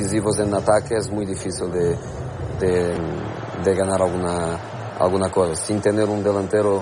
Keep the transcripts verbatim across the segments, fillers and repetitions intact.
decisivos en ataque es muy difícil de, de, de ganar alguna, alguna cosa. Sin tener un delantero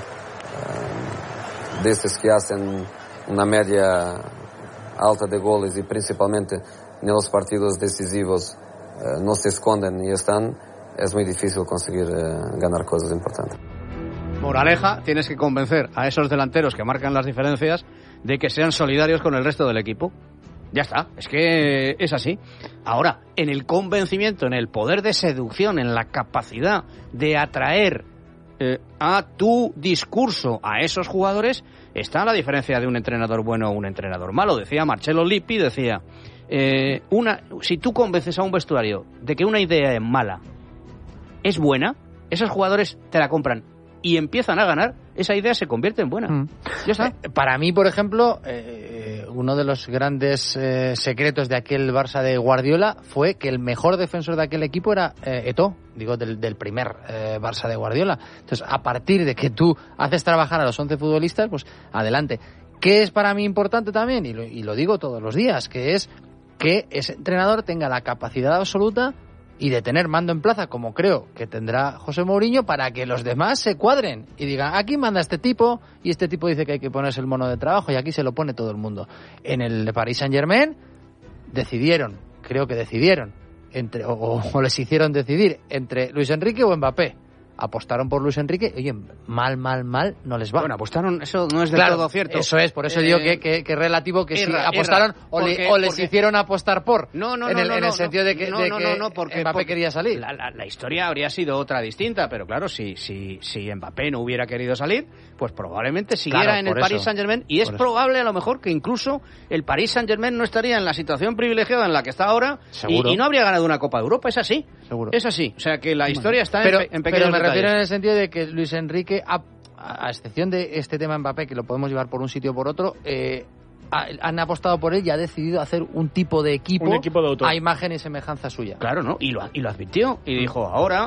uh, de estos que hacen una media alta de goles y principalmente en los partidos decisivos uh, no se esconden y están, es muy difícil conseguir uh, ganar cosas importantes. Moraleja, tienes que convencer a esos delanteros que marcan las diferencias de que sean solidarios con el resto del equipo. Ya está, es que es así. Ahora, en el convencimiento, en el poder de seducción, en la capacidad de atraer eh, a tu discurso a esos jugadores, está la diferencia de un entrenador bueno o un entrenador malo. Decía Marcello Lippi, decía, eh, una, si tú convences a un vestuario de que una idea es mala, es buena, esos jugadores te la compran y empiezan a ganar, esa idea se convierte en buena. Mm. Ya está. Eh, para mí, por ejemplo, eh, uno de los grandes eh, secretos de aquel Barça de Guardiola fue que el mejor defensor de aquel equipo era eh, Eto'o, digo, del, del primer eh, Barça de Guardiola. Entonces, a partir de que tú haces trabajar a los once futbolistas, pues adelante. ¿Qué es para mí importante también? Y lo, y lo digo todos los días, que es que ese entrenador tenga la capacidad absoluta y de tener mando en plaza, como creo que tendrá José Mourinho, para que los demás se cuadren y digan, aquí manda este tipo, y este tipo dice que hay que ponerse el mono de trabajo, y aquí se lo pone todo el mundo. En el Paris Saint-Germain decidieron, creo que decidieron, entre o, o les hicieron decidir entre Luis Enrique o Mbappé. Apostaron por Luis Enrique, oye, mal, mal, mal, no les va. Bueno, apostaron, eso no es del claro, todo cierto. Eso es, por eso eh, digo que, que, que es relativo que erra, si apostaron erra, o, porque, le, o les porque, hicieron apostar por. No, no, en no, el, no, en el sentido de que, no, de no, que no, no, porque, Mbappé porque quería salir. La, la, la historia habría sido otra distinta, pero claro, si, si, si Mbappé no hubiera querido salir, pues probablemente siguiera claro, en el eso, Paris Saint-Germain, y es probable a lo mejor que incluso el Paris Saint-Germain no estaría en la situación privilegiada en la que está ahora y, y no habría ganado una Copa de Europa. Es así. Seguro. Es así. O sea que la historia está pero, en, pe- en pequeños Pero me detalles. refiero en el sentido de que Luis Enrique, a, a excepción de este tema Mbappé, que lo podemos llevar por un sitio o por otro, eh, ha, han apostado por él y ha decidido hacer un tipo de equipo, un equipo de autor. a imagen y semejanza suya. Claro, ¿no? Y lo, y lo advirtió y dijo, ahora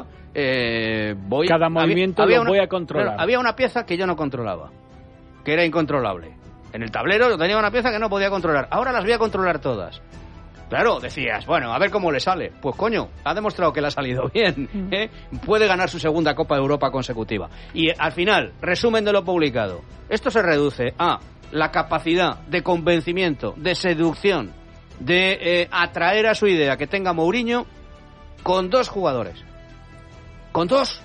eh, voy... Cada movimiento había, había lo una, voy a controlar. Claro, había una pieza que yo no controlaba, que era incontrolable. En el tablero yo tenía una pieza que no podía controlar. Ahora las voy a controlar todas. Claro, decías, bueno, a ver cómo le sale. Pues coño, ha demostrado que le ha salido bien, ¿eh? Puede ganar su segunda Copa de Europa consecutiva. Y al final, resumen de lo publicado. Esto se reduce a la capacidad de convencimiento, de seducción, de eh, atraer a su idea que tenga Mourinho con dos jugadores. Con dos.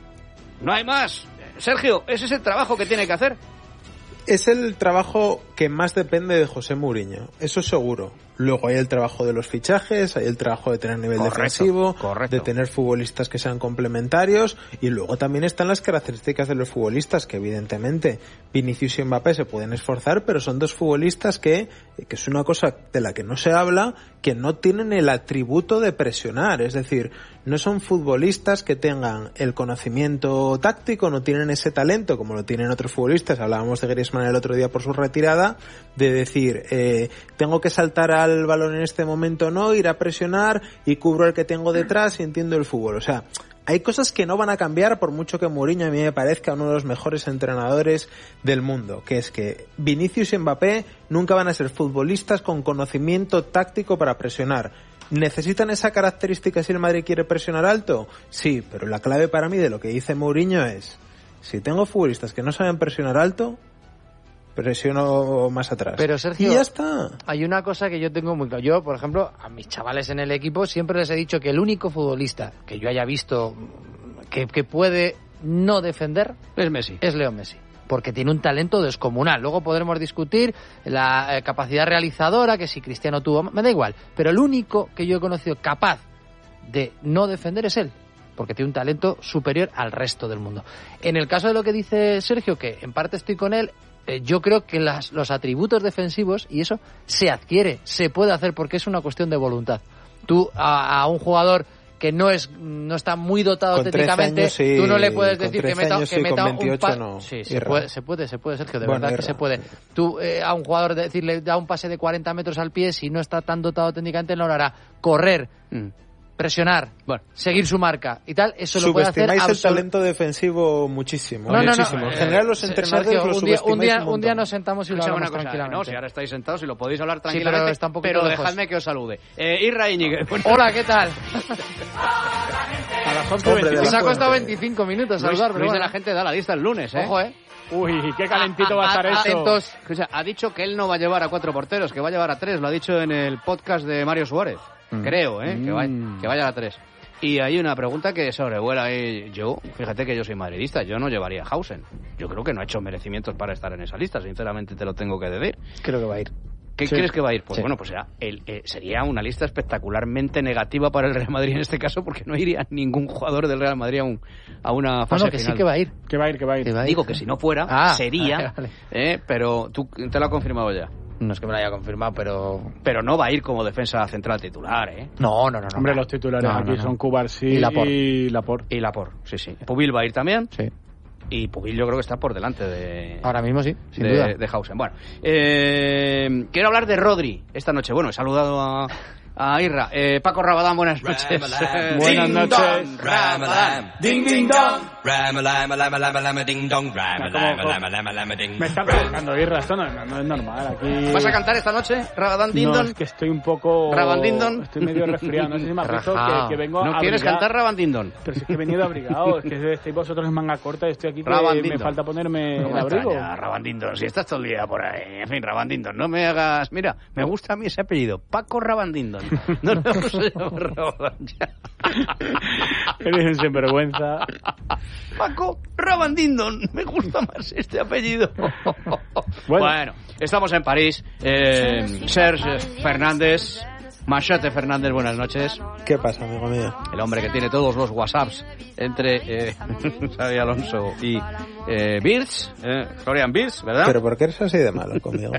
No hay más. Sergio, ese es el trabajo que tiene que hacer. Es el trabajo que más depende de José Mourinho, eso seguro. Luego hay el trabajo de los fichajes, hay el trabajo de tener nivel correcto, defensivo, correcto. de tener futbolistas que sean complementarios, y luego también están las características de los futbolistas, que evidentemente Vinicius y Mbappé se pueden esforzar, pero son dos futbolistas que, que es una cosa de la que no se habla, que no tienen el atributo de presionar, es decir, no son futbolistas que tengan el conocimiento táctico, no tienen ese talento como lo tienen otros futbolistas. Hablábamos de Griezmann el otro día por su retirada, de decir, eh, tengo que saltar al balón en este momento, no, ir a presionar y cubro el que tengo detrás y entiendo el fútbol. O sea, hay cosas que no van a cambiar por mucho que Mourinho a mí me parezca uno de los mejores entrenadores del mundo, que es que Vinicius y Mbappé nunca van a ser futbolistas con conocimiento táctico para presionar. ¿Necesitan esa característica si el Madrid quiere presionar alto? Sí, pero la clave para mí de lo que dice Mourinho es, si tengo futbolistas que no saben presionar alto, presiono más atrás. Pero Sergio, y ya está. Hay una cosa que yo tengo muy claro. Yo, por ejemplo, a mis chavales en el equipo siempre les he dicho que el único futbolista que yo haya visto que, que puede no defender es Messi. Es Leo Messi. Porque tiene un talento descomunal. Luego podremos discutir la eh, capacidad realizadora, que si Cristiano tuvo, me da igual. Pero el único que yo he conocido capaz de no defender es él, porque tiene un talento superior al resto del mundo. En el caso de lo que dice Sergio, que en parte estoy con él, eh, yo creo que las, los atributos defensivos, y eso se adquiere, se puede hacer, porque es una cuestión de voluntad. Tú a, a un jugador que no es no está muy dotado con técnicamente, años, sí, tú no le puedes decir que meta, que meta un pase. No, sí, se puede, se puede, se puede, Sergio, de bueno, verdad erra. que se puede. Tú eh, a un jugador decirle da un pase de cuarenta metros al pie, si no está tan dotado técnicamente, no lo hará. Correr. Mm. presionar, bueno, seguir su marca y tal, eso lo puede hacer. Subestimáis el talento defensivo muchísimo. No, no, muchísimo. no. En general los entrenadores Sergio, lo un día, subestimáis un día, un, un día nos sentamos y lo hablamos tranquilamente. No, si ahora estáis sentados y lo podéis hablar Sí, tranquilamente, pero está un poquito pero lejos. dejadme que os salude. Eh, Irra Íñiguez. Bueno. Hola, ¿qué tal? A las once Hombre, de la Nos ha fuente. costado veinticinco minutos Luis, saludar, pero Luis de bueno. la gente da la lista el lunes, ¿eh? Ojo, ¿eh? Uy, qué calentito va a estar Ah, ah, eso. atentos. Escucha, ha dicho que él no va a llevar a cuatro porteros, que va a llevar a tres. Lo ha dicho en el podcast de Mario Suárez. Mm. Creo, ¿eh? Mm. Que, vaya, que vaya a tres. Y hay una pregunta que sobrevuela ahí. Yo, fíjate que yo soy madridista, yo no llevaría a Hausen. Yo creo que no ha hecho merecimientos para estar en esa lista, sinceramente te lo tengo que decir. Creo que va a ir. ¿Qué Sí. crees que va a ir? Pues Sí. bueno, pues será el, eh, sería una lista espectacularmente negativa para el Real Madrid en este caso, porque no iría ningún jugador del Real Madrid a, un, a una No, fase no, que final. sí que va a ir. Que va a ir, que va a ir. Que va a ir. Digo que si no fuera, Ah, sería, vale, vale. eh, pero tú te lo has confirmado ya. No es que me lo haya confirmado, pero... Pero no va a ir como defensa central titular, ¿eh? No, no, no. no Hombre, no. los titulares No, aquí no, no. son Cubarsí Y Laporte. y Laporte. Y Laporte, sí, sí. Pubil va a ir también. Sí. Y Pubil yo creo que está por delante de... Ahora mismo sí, sin de, duda. de Hausen. Bueno, eh, quiero hablar de Rodri esta noche. Bueno, he saludado a, a Irra. Eh, Paco Rabadán, buenas noches. Buenas noches. Ding ding dong. Ding dong. Me está provocando, Irra, esto no, no, no es normal. Aquí... ¿Vas a cantar esta noche, Rabadán No, Dindon? es que estoy un poco... Rabandindon. Estoy medio resfriado. No sé si me has visto Rajao. que, que vengo ¿No quieres abrigado. cantar Rabadán Dindon? Pero si es que he venido abrigado. Es que estáis vosotros en manga corta y estoy aquí que Rabandindon. me falta ponerme No el me abrigo. extraña, Rabandindon, si estás todo el día por ahí. En fin, Rabandindon, no me hagas... Mira, me gusta a mí ese apellido, Paco Rabandindon. No le vamos a llamar Rabadán ya. Eres un sinvergüenza. Paco Rabandindon, me gusta más este apellido. Bueno, Bueno. estamos en París. Eh, Serge Fernández, Machete Fernández, buenas noches. ¿Qué pasa, amigo mío? El hombre que tiene todos los WhatsApps entre eh, Xavi Alonso y eh, Birch, eh, Florian Birch, ¿verdad? Pero ¿por qué eres así de malo conmigo?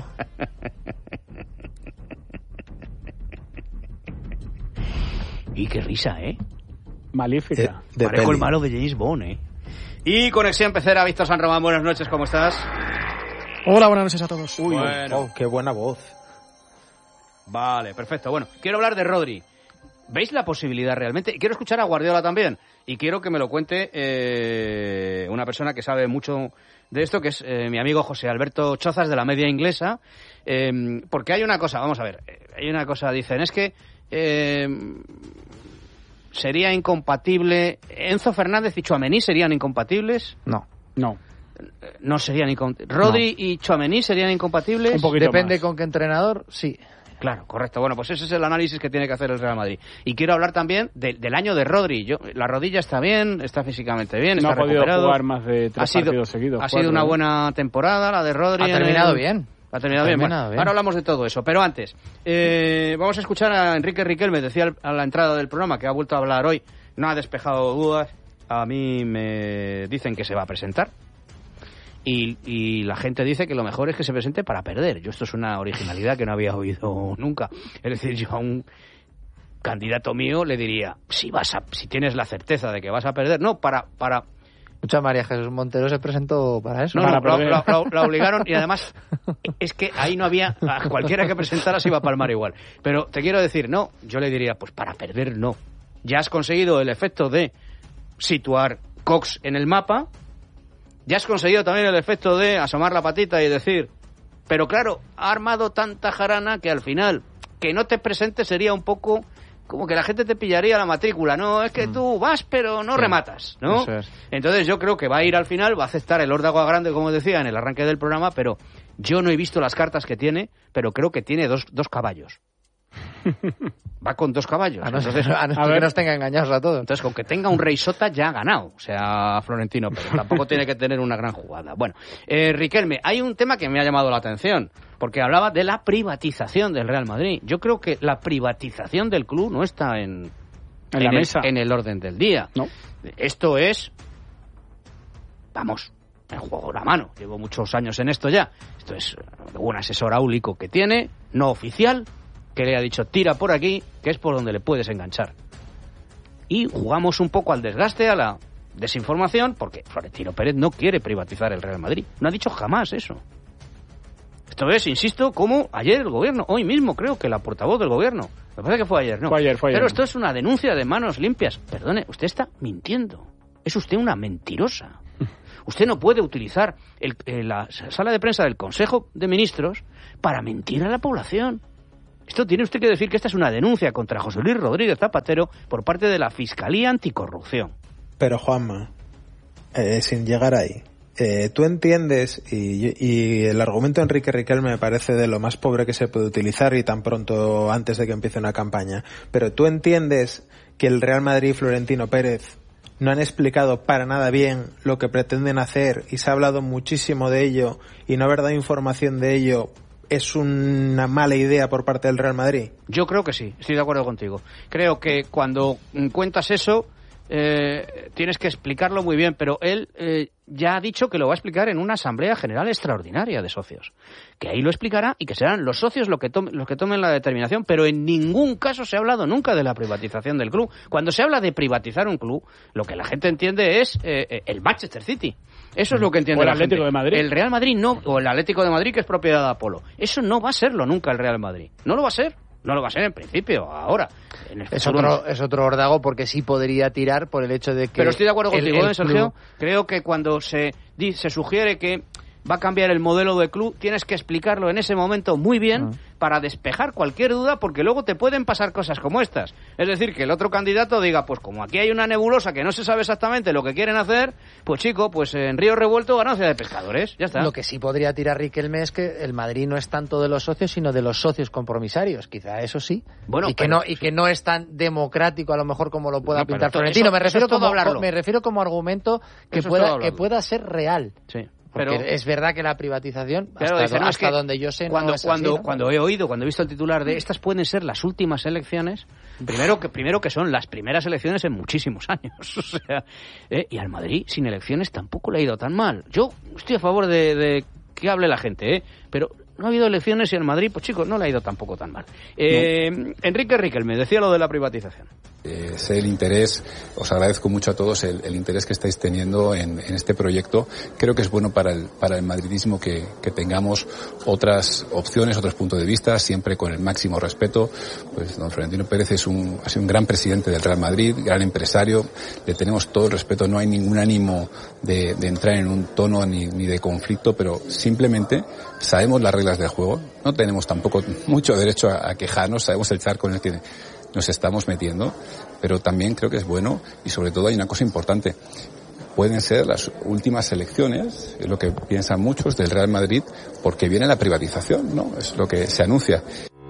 Y qué risa, ¿eh? Malífica. De, de Parejo peli. el malo de James Bond, ¿eh? Y conexión pecera, Víctor San Román, buenas noches, ¿cómo estás? Hola, buenas noches a todos. Uy, Bueno. oh, qué buena voz. Vale, perfecto. Bueno, quiero hablar de Rodri. ¿Veis la posibilidad realmente? Y quiero escuchar a Guardiola también. Y quiero que me lo cuente eh, una persona que sabe mucho de esto, que es eh, mi amigo José Alberto Chozas, de la Media Inglesa. Eh, porque hay una cosa, vamos a ver, eh, hay una cosa, dicen, es que eh, sería incompatible... Enzo Fernández y Tchouaméni serían incompatibles. No. No. No serían incompatibles. Rodri y Tchouaméni serían incompatibles. Un poquito Depende más. con qué entrenador, sí. Claro, correcto. Bueno, pues ese es el análisis que tiene que hacer el Real Madrid. Y quiero hablar también de- del año de Rodri. Yo, la rodilla está bien, está físicamente bien, No está ha podido recuperado. jugar más de tres ha sido, partidos seguidos. Ha sido cuatro, una ¿eh? buena temporada la de Rodri. Ha en terminado el- bien. Ha terminado Ha bien. terminado Bueno, bien. ahora hablamos de todo eso. Pero antes, eh, vamos a escuchar a Enrique Riquelme. Decía al- a la entrada del programa que ha vuelto a hablar hoy. No ha despejado dudas. A mí me dicen que se va a presentar. Y, y la gente dice que lo mejor es que se presente para perder. Yo esto es una originalidad que no había oído nunca. Es decir, yo a un candidato mío le diría, si vas a, si tienes la certeza de que vas a perder, no, para, para, Mucha María Jesús Montero se presentó para eso. no, Para no, la, perder. la- la- la obligaron y además es que ahí no había, a cualquiera que presentara se iba a palmar igual. Pero te quiero decir, no, yo le diría, pues para perder no. Ya has conseguido el efecto de situar Cox en el mapa, ya has conseguido también el efecto de asomar la patita y decir, pero claro, ha armado tanta jarana que al final que no te presentes sería un poco como que la gente te pillaría la matrícula, no, es que tú vas pero no Sí. rematas, ¿no? Eso es. Entonces yo creo que va a ir al final, va a aceptar el Horda Agua Grande, como decía en el arranque del programa, pero yo no he visto las cartas que tiene, pero creo que tiene dos, dos caballos. Va con dos caballos. A no ser, Entonces, a no ser a que ver. nos tenga engañados a todos. entonces, con que tenga un rey sota ya ha ganado, o sea, Florentino, pero tampoco tiene que tener una gran jugada. Bueno, eh, Riquelme, hay un tema que me ha llamado la atención, porque hablaba de la privatización del Real Madrid. Yo creo que la privatización del club no está en, En la el, mesa. en el orden del día. No. Esto es, vamos, el juego de la mano. Llevo muchos años en esto ya. Esto es un asesor áulico que tiene, no oficial, que le ha dicho tira por aquí, que es por donde le puedes enganchar. Y jugamos un poco al desgaste, a la desinformación, porque Florentino Pérez no quiere privatizar el Real Madrid. No ha dicho jamás eso. Esto es, insisto, como ayer el gobierno, hoy mismo creo que la portavoz del gobierno, Me parece que fue ayer, ¿no? Fue ayer, fue ayer. Pero esto es una denuncia de manos limpias. Perdone, usted está mintiendo. Es usted una mentirosa. Usted no puede utilizar el, el, la sala de prensa del Consejo de Ministros para mentir a la población. Esto tiene usted que decir que esta es una denuncia contra José Luis Rodríguez Zapatero por parte de la Fiscalía Anticorrupción. Pero, Juanma, eh, sin llegar ahí, eh, tú entiendes, y, y el argumento de Enrique Riquelme me parece de lo más pobre que se puede utilizar y tan pronto antes de que empiece una campaña, pero tú entiendes que el Real Madrid y Florentino Pérez no han explicado para nada bien lo que pretenden hacer y se ha hablado muchísimo de ello y no haber dado información de ello es una mala idea por parte del Real Madrid. Yo creo que sí, estoy de acuerdo contigo. Creo que cuando cuentas eso eh, tienes que explicarlo muy bien, pero él eh, ya ha dicho que lo va a explicar en una asamblea general extraordinaria de socios, que ahí lo explicará y que serán los socios los que tomen, los que tomen la determinación, pero en ningún caso se ha hablado nunca de la privatización del club. Cuando se habla de privatizar un club, lo que la gente entiende es eh, el Manchester City. Eso es lo que entiende la gente. O el Atlético de Madrid. El Real Madrid no, o el Atlético de Madrid, que es propiedad de Apolo. Eso no va a serlo nunca el Real Madrid. No lo va a ser. No lo va a ser en principio, ahora. En el es, otro, es otro órdago porque sí podría tirar por el hecho de que... Pero estoy de acuerdo el, contigo, el ¿eh, Sergio? club... Creo que cuando se, se sugiere que va a cambiar el modelo de club, tienes que explicarlo en ese momento muy bien uh-huh. para despejar cualquier duda, porque luego te pueden pasar cosas como estas. Es decir, que el otro candidato diga, pues como aquí hay una nebulosa que no se sabe exactamente lo que quieren hacer, pues chico, pues en Río Revuelto ganancia de pescadores, ya está. Lo que sí podría tirar Riquelme es que el Madrid no es tanto de los socios, sino de los socios compromisarios, quizá eso sí. Bueno, y que no y que no es tan democrático a lo mejor como lo pueda no, pintar Florentino. Eso, me refiero como hablarlo. me refiero como argumento que eso pueda que pueda ser real. Sí. Pero Porque es verdad que la privatización, claro, hasta, dice, no, hasta es que donde yo sé, cuando, no es cuando, así, ¿no? cuando he oído, cuando he visto el titular de estas pueden ser las últimas elecciones, primero que primero que son las primeras elecciones en muchísimos años, o sea, eh, y al Madrid sin elecciones tampoco le ha ido tan mal. Yo estoy a favor de, de que hable la gente, eh, pero no ha habido elecciones y al Madrid, pues chicos, no le ha ido tampoco tan mal. Eh, no. Enrique Riquelme decía lo de la privatización. Eh, sé el interés, os agradezco mucho a todos el, el interés que estáis teniendo en, en este proyecto. Creo que es bueno para el, para el madridismo que, que tengamos otras opciones, otros puntos de vista, siempre con el máximo respeto. Pues don Florentino Pérez es un, ha sido un gran presidente del Real Madrid, gran empresario, le tenemos todo el respeto, no hay ningún ánimo de, de entrar en un tono ni, ni de conflicto, pero simplemente sabemos las reglas del juego, no tenemos tampoco mucho derecho a, a quejarnos, sabemos el charco en el que nos estamos metiendo, pero también creo que es bueno y sobre todo hay una cosa importante. Pueden ser las últimas elecciones, es lo que piensan muchos del Real Madrid, porque viene la privatización, ¿no? Es lo que se anuncia.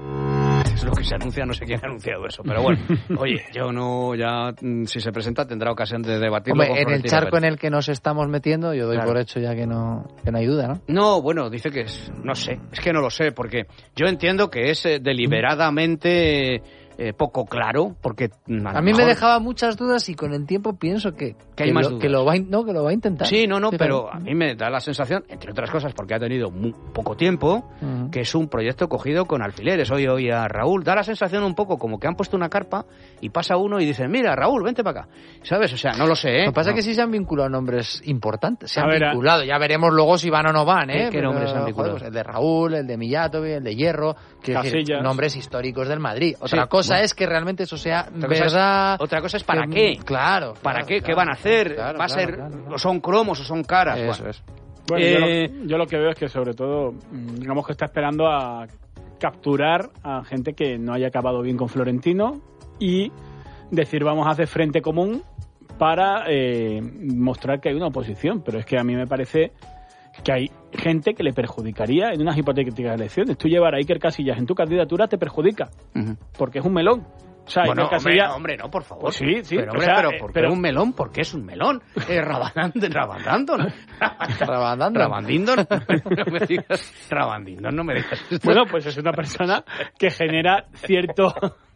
Es lo que se anuncia, no sé quién ha anunciado eso, pero bueno, oye, yo no, ya, si se presenta tendrá ocasión de debatirlo. Hombre, en el charco en el que nos estamos metiendo, yo doy claro. por hecho ya que no, que no hay duda, ¿no? No, bueno, dice que es, no sé, es que no lo sé, porque yo entiendo que es eh, deliberadamente... Eh, poco claro, porque a, a mí mejor... me dejaba muchas dudas y con el tiempo pienso que, que, hay que, más lo, dudas. que lo va no que lo va a intentar. Sí, no, no, pero a mí me da la sensación, entre otras cosas, porque ha tenido muy poco tiempo, uh-huh. que es un proyecto cogido con alfileres. Hoy hoy a Raúl da la sensación un poco como que han puesto una carpa y pasa uno y dicen, mira, Raúl, vente para acá, ¿sabes? O sea, no lo sé, ¿eh? Lo que pasa no. es que sí se han vinculado nombres importantes, se han ver, vinculado, ya veremos luego si van o no van, ¿eh? ¿Qué, qué nombres han vinculado? Joder, pues el de Raúl, el de Mijatovic, el de Hierro, que decir, nombres históricos del Madrid. Otra sí, cosa bueno. es que realmente eso sea otra verdad. Cosa es, otra cosa es para que, qué. Claro. ¿Para claro, qué? Claro, ¿Qué van a hacer? Claro, ¿Va a claro, ser, claro, claro. o son cromos o son caras? Eso bueno. es. Bueno, eh... yo, lo, yo lo que veo es que sobre todo, digamos que está esperando a capturar a gente que no haya acabado bien con Florentino y decir vamos a hacer frente común para eh, mostrar que hay una oposición. Pero es que a mí me parece que hay gente que le perjudicaría en unas hipotéticas elecciones. Tú llevar a Iker Casillas en tu candidatura te perjudica, uh-huh. porque es un melón. O sea, bueno, Iker Casillas... hombre, no, hombre, no, por favor. Pues sí, sí. Pero, o hombre, sea, pero, eh, ¿por qué pero... un melón? ¿Por qué es un melón? Eh, rabandando, rabandando, ¿no? Rabandando. Rabandindo, no, no me digas. Rabandindo, no me digas esto. Bueno, pues es una persona que genera cierto...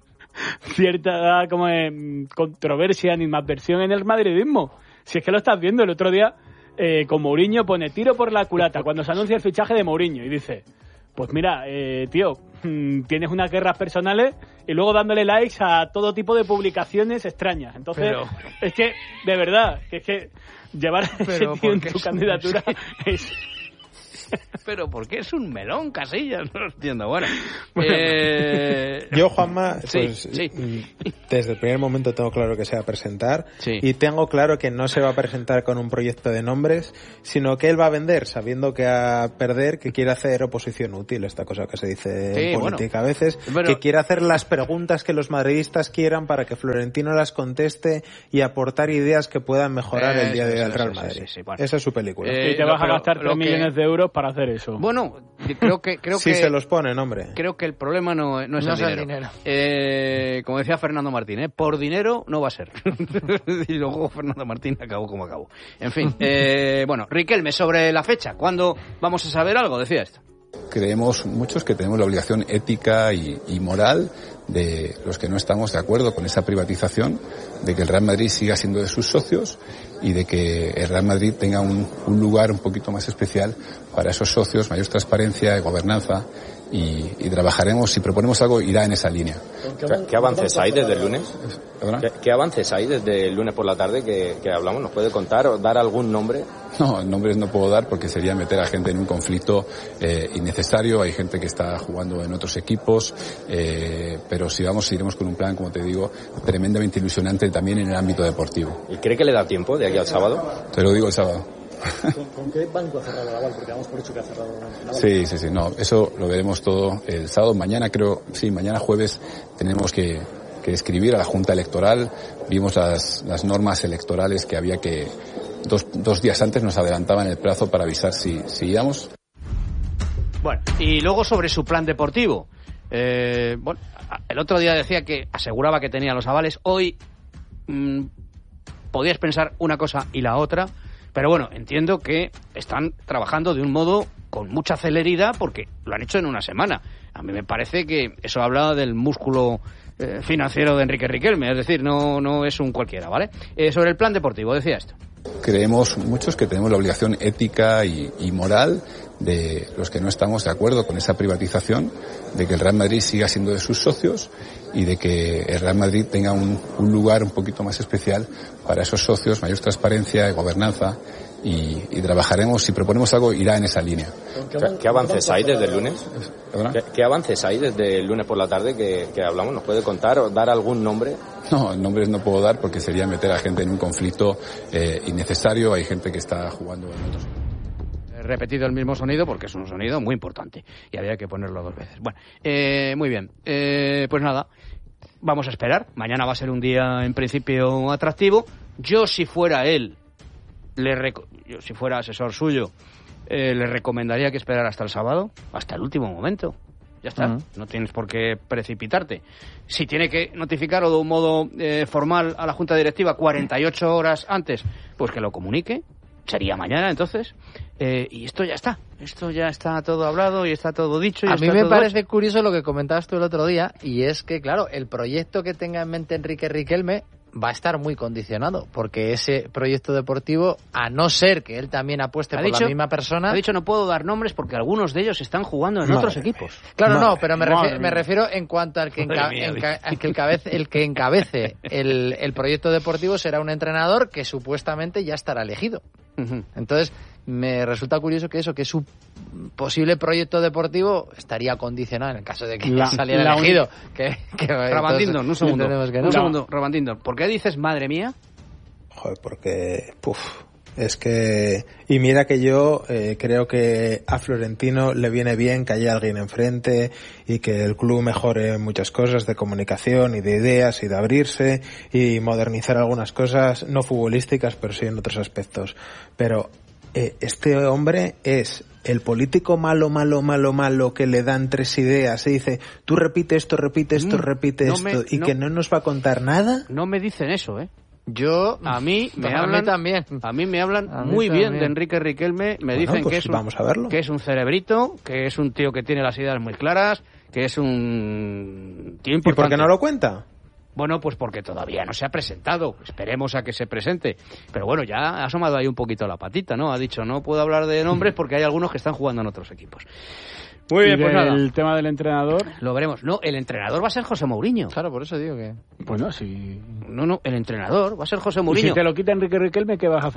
cierta como eh, controversia, animadversión en el madridismo. Si es que lo estás viendo, el otro día eh, con Mourinho pone tiro por la culata cuando se anuncia el fichaje de Mourinho y dice, pues mira, eh, tío, mmm, tienes unas guerras personales y luego dándole likes a todo tipo de publicaciones extrañas. Entonces, pero... es que, de verdad, que es que llevar a ese tío en tu candidatura es... Pero ¿por qué es un melón, Casillas? No lo entiendo. Bueno, eh... yo, Juanma, pues, sí, sí. desde el primer momento tengo claro que se va a presentar sí. y tengo claro que no se va a presentar con un proyecto de nombres, sino que él va a vender sabiendo que a perder, que quiere hacer oposición útil, esta cosa que se dice sí, en política bueno. a veces, bueno. que quiere hacer las preguntas que los madridistas quieran para que Florentino las conteste y aportar ideas que puedan mejorar eh, el día de hoy al Real sí, Madrid. Sí, sí, bueno. Esa es su película. Eh, y te vas a gastar tres millones de euros para hacer eso. Bueno, creo que... Creo si que, se los ponen, hombre. Creo que el problema no, no es no el dinero. El dinero. Eh, como decía Fernando Martín, ¿eh? Por dinero no va a ser. Y luego Fernando Martín acabó como acabó. En fin, eh, bueno, Riquelme, sobre la fecha, ¿cuándo vamos a saber algo? Decía esto. Creemos muchos que tenemos la obligación ética y, y moral de los que no estamos de acuerdo con esa privatización, de que el Real Madrid siga siendo de sus socios y de que el Real Madrid tenga un, un lugar un poquito más especial para esos socios, mayor transparencia y gobernanza, y, y trabajaremos, si proponemos algo, irá en esa línea. ¿Qué, qué avances hay desde el lunes? ¿Qué, ¿Qué avances hay desde el lunes por la tarde que, que hablamos? ¿Nos puede contar o dar algún nombre? No, nombres no puedo dar porque sería meter a gente en un conflicto eh, innecesario. Hay gente que está jugando en otros equipos, eh, pero si vamos, iremos con un plan, como te digo, tremendamente ilusionante también en el ámbito deportivo. ¿Y cree que le da tiempo de aquí al sábado? Te lo digo el sábado. ¿Con, ¿Con qué banco ha cerrado la Naval? Porque damos por hecho que ha cerrado la Naval. Sí, sí, sí, no, eso lo veremos todo el sábado. Mañana creo, sí, mañana jueves tenemos que, que escribir a la Junta Electoral. Vimos las, las normas electorales que había que, dos, dos días antes nos adelantaban el plazo para avisar si, si íbamos. Bueno, y luego sobre su plan deportivo. Eh, bueno, el otro día decía que aseguraba que tenía los avales. Hoy mmm, podías pensar una cosa y la otra. Pero bueno, entiendo que están trabajando de un modo con mucha celeridad porque lo han hecho en una semana. A mí me parece que eso habla del músculo eh, financiero de Enrique Riquelme, es decir, no, no es un cualquiera, ¿vale? Eh, sobre el plan deportivo, decía esto. Creemos muchos que tenemos la obligación ética y, y moral de los que no estamos de acuerdo con esa privatización, de que el Real Madrid siga siendo de sus socios y de que el Real Madrid tenga un, un lugar un poquito más especial para esos socios, mayor transparencia y gobernanza, y, y trabajaremos, si proponemos algo, irá en esa línea. ¿Qué, qué avances hay desde el lunes? ¿Qué, ¿Qué avances hay desde el lunes por la tarde que, que hablamos? ¿Nos puede contar o dar algún nombre? No, nombres no puedo dar porque sería meter a gente en un conflicto eh, innecesario. Hay gente que está jugando en otros. He repetido el mismo sonido porque es un sonido muy importante y había que ponerlo dos veces. Bueno, eh, muy bien. Eh, pues nada, vamos a esperar. Mañana va a ser un día en principio atractivo. Yo, si fuera él, le reco- yo, si fuera asesor suyo, eh, le recomendaría que esperara hasta el sábado, hasta el último momento. Ya está, uh-huh. No tienes por qué precipitarte. Si tiene que notificarlo de un modo eh, formal a la Junta Directiva cuarenta y ocho horas antes, pues que lo comunique. Sería mañana, entonces. Eh, y esto ya está. Esto ya está todo hablado y está todo dicho. Y a está mí me todo parece hecho. curioso lo que comentabas tú el otro día, y es que, claro, el proyecto que tenga en mente Enrique Riquelme va a estar muy condicionado, porque ese proyecto deportivo, a no ser que él también apueste ha por dicho, la misma persona... Ha dicho no puedo dar nombres porque algunos de ellos están jugando en Madre otros mía. equipos. Claro, Madre no, pero me, refiero, mía. me refiero en cuanto al que, enca- mía, enca- al que el, cabece, el que encabece el, el proyecto deportivo será un entrenador que supuestamente ya estará elegido. Uh-huh. Entonces, me resulta curioso que eso, que su posible proyecto deportivo estaría condicionado en el caso de que La- saliera la elegido. Que, que, Rabandindon, un segundo. entendemos que no. Un segundo, Rabandindon. ¿Por qué dices madre mía? Joder, porque... Puf, es que... Y mira que yo eh, creo que a Florentino le viene bien que haya alguien enfrente y que el club mejore muchas cosas de comunicación y de ideas y de abrirse y modernizar algunas cosas, no futbolísticas, pero sí en otros aspectos. Pero eh, este hombre es el político malo, malo, malo, malo que le dan tres ideas y dice, tú repite esto, repite esto, Mm, repite no esto, me- y no- que no nos va a contar nada. No me dicen eso, ¿eh? Yo, A mí me a mí hablan también. A mí me hablan A mí muy bien también. de Enrique Riquelme. Me Bueno, dicen pues que es un, vamos a verlo. que es un cerebrito, que es un tío que tiene las ideas muy claras, que es un tío ¿Y importante. por qué no lo cuenta? Bueno, pues porque todavía no se ha presentado. Esperemos a que se presente. Pero bueno, ya ha asomado ahí un poquito la patita, ¿no? Ha dicho, no puedo hablar de nombres porque hay algunos que están jugando en otros equipos. Muy bien, y pues nada. el tema del entrenador, Lo veremos. No, el entrenador va a ser José Mourinho. Claro, por eso digo que... bueno, si... No, no, el entrenador va a ser José Y Mourinho. si te lo quita Enrique Riquelme, ¿qué vas a hacer?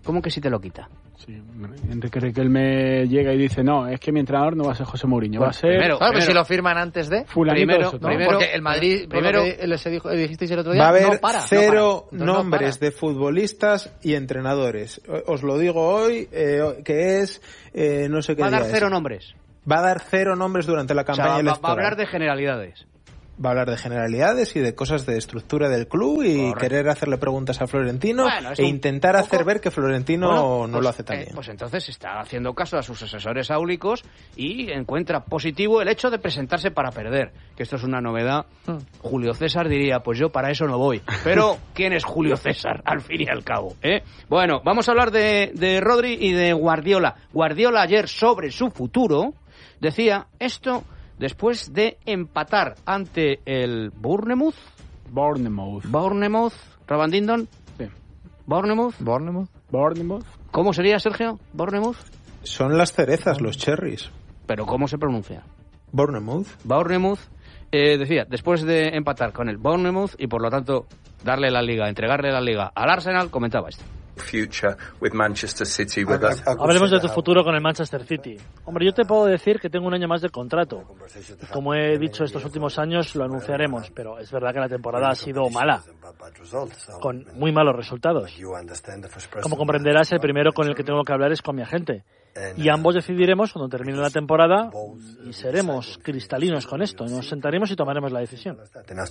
¿Cómo que si te lo quita? Sí, Enrique Riquelme llega y dice, no, es que mi entrenador no va a ser José Mourinho, bueno, va a ser... Primero, claro, primero, pero si lo firman antes de... Primero, ¿no? primero, porque el Madrid, primero, les dijo, dijisteis el otro día, va a haber no para, cero no para. nombres no de futbolistas y entrenadores. Os lo digo hoy, eh, que es, eh, no sé qué Va a dar día cero es. nombres. Va a dar cero nombres durante la campaña o sea, va, electoral. va a hablar de generalidades. Va a hablar de generalidades y de cosas de estructura del club y Correcto. querer hacerle preguntas a Florentino bueno, e intentar poco... hacer ver que Florentino bueno, no pues, lo hace tan eh, bien. Pues entonces está haciendo caso a sus asesores áulicos y encuentra positivo el hecho de presentarse para perder, que esto es una novedad. Hmm. Julio César diría, pues yo para eso no voy. Pero, ¿quién es Julio César, al fin y al cabo? ¿eh? Bueno, vamos a hablar de, de Rodri y de Guardiola. Guardiola ayer sobre su futuro decía esto... Después de empatar ante el Bournemouth. Bournemouth. Bournemouth. Rabandindon. Sí. Bournemouth. Bournemouth. Bournemouth. ¿Cómo sería, Sergio? Bournemouth. Son las cerezas, los cherries. ¿Pero cómo se pronuncia? Bournemouth. Bournemouth. Eh, decía, después de empatar con el Bournemouth y por lo tanto darle la liga, entregarle la liga al Arsenal, comentaba esto. Future with Manchester City with us. Hablemos de tu futuro con el Manchester City. Hombre, yo te puedo decir que tengo un año más de contrato. Y como he dicho estos últimos años, lo anunciaremos. Pero es verdad que la temporada ha sido mala, con muy malos resultados. Como comprenderás, el primero con el que tengo que hablar es con mi agente. Y ambos decidiremos cuando termine la temporada y seremos cristalinos con esto. Nos sentaremos y tomaremos la decisión.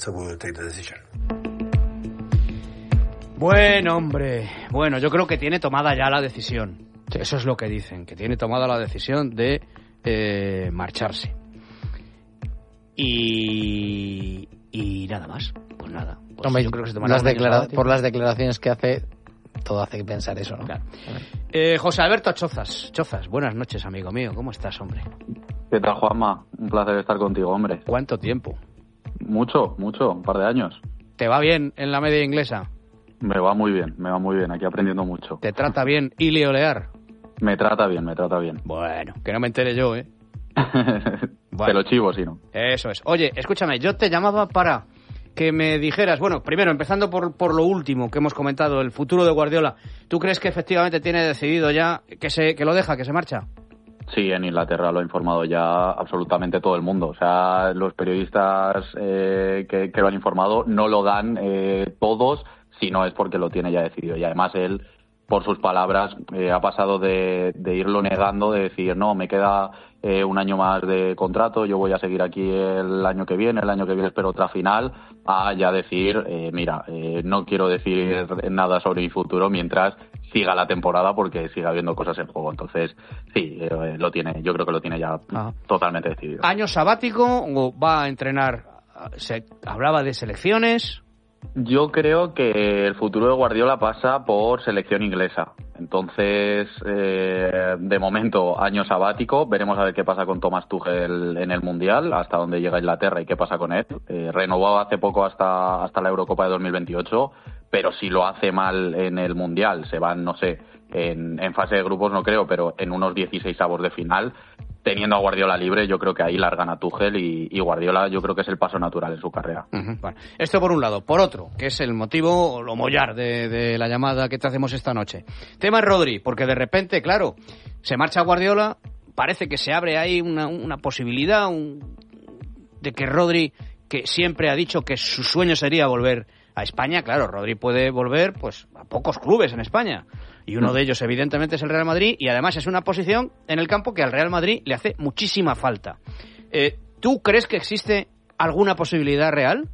Bueno, hombre, bueno, yo creo que tiene tomada ya la decisión. Eso es lo que dicen, que tiene tomada la decisión de eh, marcharse. Y, y nada más, pues nada. Pues Hombre, yo creo que se las declara- por las declaraciones que hace, todo hace pensar eso, ¿no? Claro. Eh, José Alberto Chozas, Chozas, buenas noches, amigo mío, ¿cómo estás, hombre? ¿Qué tal, Juanma? Un placer estar contigo, hombre. ¿Cuánto tiempo? Mucho, mucho, un par de años. ¿Te va bien en la media inglesa? Me va muy bien, me va muy bien, aquí aprendiendo mucho. ¿Te trata bien Ili Olear? Me trata bien, me trata bien. Bueno, que no me entere yo, ¿eh? Bueno. Te lo chivo, si no. Eso es. Oye, escúchame, yo te llamaba para que me dijeras, bueno, primero, empezando por, por lo último que hemos comentado, el futuro de Guardiola. ¿Tú crees que efectivamente tiene decidido ya que, se, que lo deja, que se marcha? Sí, en Inglaterra lo ha informado ya absolutamente todo el mundo. O sea, los periodistas eh, que, que lo han informado no lo dan eh, todos, si no es porque lo tiene ya decidido. Y además él, por sus palabras, eh, ha pasado de, de irlo negando, de decir, no, me queda eh, un año más de contrato, yo voy a seguir aquí el año que viene, el año que viene espero otra final, a ya decir, eh, mira, eh, no quiero decir nada sobre mi futuro mientras siga la temporada porque siga habiendo cosas en juego. Entonces, sí, eh, lo tiene, yo creo que lo tiene ya ah. totalmente decidido. ¿Año sabático o va a entrenar? Se hablaba de selecciones. Yo creo que el futuro de Guardiola pasa por selección inglesa. Entonces, eh, de momento, año sabático. Veremos a ver qué pasa con Thomas Tuchel en el Mundial, hasta dónde llega Inglaterra y qué pasa con él. Eh, renovó hace poco hasta, hasta la Eurocopa de dos mil veintiocho, pero si lo hace mal en el Mundial, se van, no sé, en, en fase de grupos no creo, pero en unos dieciseisavos de final, teniendo a Guardiola libre, yo creo que ahí largan a Tuchel y, y Guardiola yo creo que es el paso natural en su carrera. Uh-huh. Bueno, esto por un lado. Por otro, que es el motivo, lo mollar de, de la llamada que te hacemos esta noche. Tema es Rodri, porque de repente, claro, se marcha Guardiola, parece que se abre ahí una, una posibilidad un, de que Rodri, que siempre ha dicho que su sueño sería volver a España, claro, Rodri puede volver pues a pocos clubes en España. Y uno de ellos, evidentemente, es el Real Madrid. Y además es una posición en el campo que al Real Madrid le hace muchísima falta. Eh, ¿Tú crees que existe alguna posibilidad real?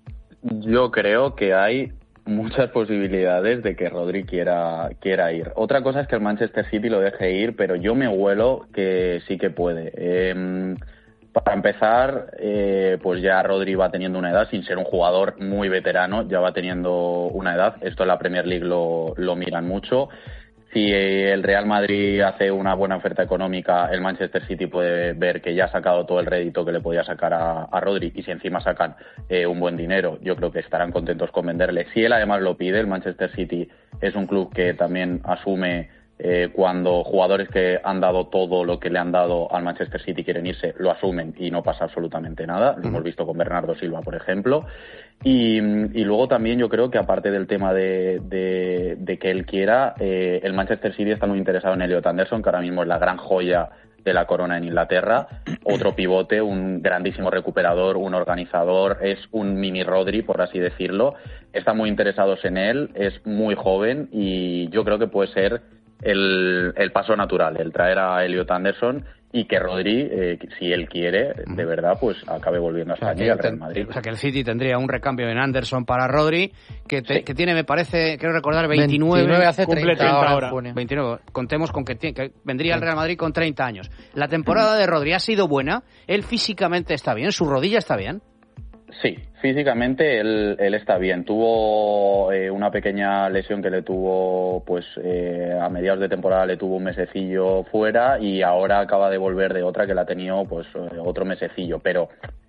Yo creo que hay muchas posibilidades de que Rodri quiera, quiera ir. Otra cosa es que el Manchester City lo deje ir, pero yo me huelo que sí que puede. Eh, para empezar, eh, pues ya Rodri va teniendo una edad, sin ser un jugador muy veterano, ya va teniendo una edad. Esto en la Premier League lo, lo miran mucho. Si el Real Madrid hace una buena oferta económica, el Manchester City puede ver que ya ha sacado todo el rédito que le podía sacar a, a Rodri, y si encima sacan eh, un buen dinero, yo creo que estarán contentos con venderle. Si él además lo pide, el Manchester City es un club que también asume eh, cuando jugadores que han dado todo lo que le han dado al Manchester City quieren irse, lo asumen y no pasa absolutamente nada. Lo uh-huh. hemos visto con Bernardo Silva, por ejemplo. Y, y luego también yo creo que aparte del tema de, de, de que él quiera, eh, el Manchester City está muy interesado en Elliot Anderson, que ahora mismo es la gran joya de la corona en Inglaterra, otro pivote, un grandísimo recuperador, un organizador, es un mini Rodri, por así decirlo. Están muy interesados en él, es muy joven y yo creo que puede ser el, el paso natural, el traer a Elliot Anderson y que Rodri, eh, si él quiere, de verdad, pues acabe volviendo a España, o sea, y al Real Madrid. O sea, que el City tendría un recambio en Anderson para Rodri, que, te, sí. que tiene, me parece, quiero recordar, veintinueve, veintinueve hace treinta ahora. veintinueve, contemos con que, tiene, que vendría al Real Madrid con treinta años. La temporada de Rodri ha sido buena, él físicamente está bien, su rodilla está bien. Sí, físicamente él, él está bien. Tuvo eh, una pequeña lesión que le tuvo, pues eh, a mediados de temporada le tuvo un mesecillo fuera y ahora acaba de volver de otra que la ha tenido pues eh, otro mesecillo. Pero